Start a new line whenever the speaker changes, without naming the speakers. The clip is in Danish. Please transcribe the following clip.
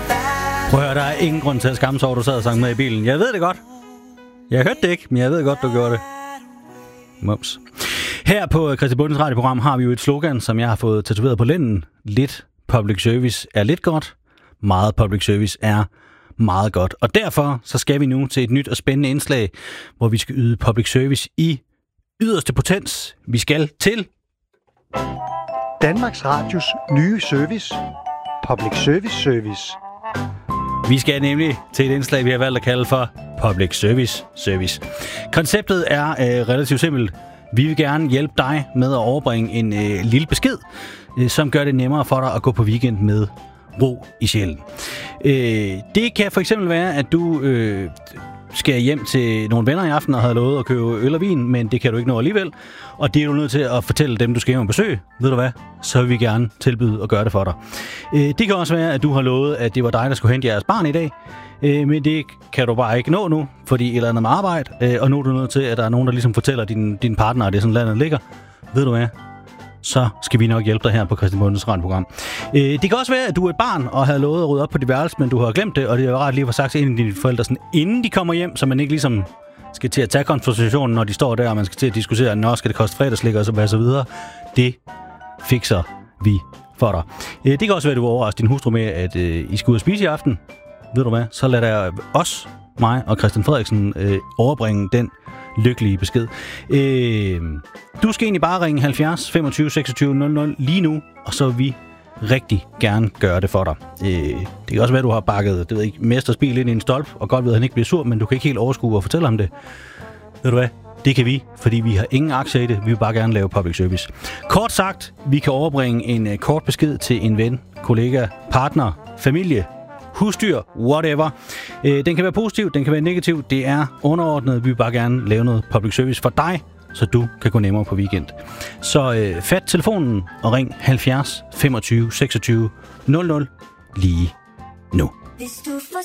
Prøv at høre, der er ingen grund til at skamme sig over, du sad og sang med i bilen. Jeg ved det godt. Jeg hørte det ikke, men jeg ved godt, du gjorde det. Mums. Her på Kristi Bundens radioprogram har vi jo et slogan, som jeg har fået tatoveret på lænden. Lidt public service er lidt godt. Meget public service er meget godt. Og derfor så skal vi nu til et nyt og spændende indslag, hvor vi skal yde public service i yderste potens. Vi skal til
Danmarks Radios nye service. Public Service Service.
Vi skal nemlig til et indslag, vi har valgt at kalde for Public Service Service. Konceptet er relativt simpelt. Vi vil gerne hjælpe dig med at overbringe en lille besked, som gør det nemmere for dig at gå på weekend med ro i sjælen. Det kan for eksempel være, at du skal hjem til nogle venner i aften og havde lovet at købe øl og vin, men det kan du ikke nå alligevel. Og det er du nødt til at fortælle dem, du skal hjem og besøge. Ved du hvad? Så vil vi gerne tilbyde at gøre det for dig. Det kan også være, at du har lovet, at det var dig, der skulle hente jeres barn i dag. Men det kan du bare ikke nå nu, fordi et eller andet med arbejde. Og nu er du nødt til, at der er nogen, der ligesom fortæller din partner, at det er sådan landet ligger. Ved du hvad? Så skal vi nok hjælpe dig her på Kristi Bundens radioprogram. Det kan også være, at du er et barn og har lovet at rydde op på dit værelse, men du har glemt det, og det er jo ret lige at få sagt til en af dine forældre, sådan, inden de kommer hjem, så man ikke ligesom skal til at tage konfrontationen, når de står der, og man skal til at diskutere, når skal det koste fredagslik og så videre. Det fikser vi for dig. Det kan også være, at du overrasker din hustru med, at I skal ud og spise i aften. Ved du hvad? Så lad der mig og Christian Frederiksen overbringe den lykkelige besked. Du skal egentlig bare ringe 70 25 26 00 lige nu, og så vil vi rigtig gerne gøre det for dig. Det kan også være, at du har bakket mesters bil ind i en stolp, og godt ved, at han ikke bliver sur, men du kan ikke helt overskue og fortælle ham det. Ved du hvad? Det kan vi, fordi vi har ingen aktier i det. Vi vil bare gerne lave public service. Kort sagt, vi kan overbringe en kort besked til en ven, kollega, partner, familie, husdyr, whatever. Den kan være positiv, den kan være negativ. Det er underordnet. Vi vil bare gerne lave noget public service for dig, så du kan gå nemmere på weekend. Så fat telefonen og ring 70 25 26 00 lige nu.
Hvis du får